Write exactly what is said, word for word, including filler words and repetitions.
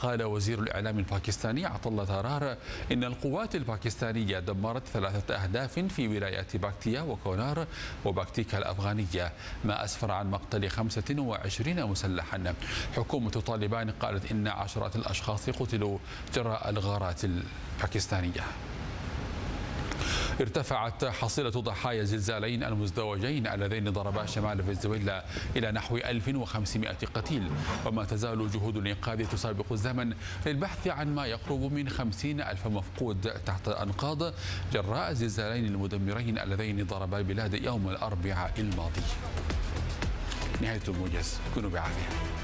وقال وزير الإعلام الباكستاني عطلة ترار إن القوات الباكستانية دمرت ثلاثة أهداف في ولايات باكتيا وكونار وباكتيكا الأفغانية، ما أسفر عن مقتل خمسة وعشرين مسلحا. حكومة طالبان قالت إن عشرات الأشخاص قتلوا جراء الغارات الباكستانية. ارتفعت حصيلة ضحايا الزلزالين المزدوجين اللذين ضربا شمال فنزويلا إلى نحو ألف وخمسمائة قتيل، وما تزال جهود الإنقاذ تسابق الزمن للبحث عن ما يقرب من خمسين ألف مفقود تحت الأنقاض جراء الزلزالين المدمرين اللذين ضربا البلاد يوم الأربعاء الماضي. نهاية الموجز، كونوا بعافية.